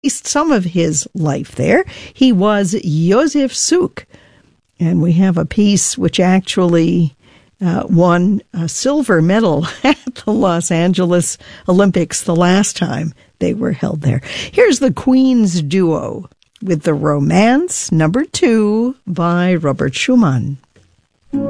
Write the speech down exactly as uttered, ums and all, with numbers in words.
some of his life there. He was Josef Suk. And we have a piece which actually uh, won a silver medal at the Los Angeles Olympics the last time they were held there. Here's the Queens duo with the Romance, number two, by Robert Schumann.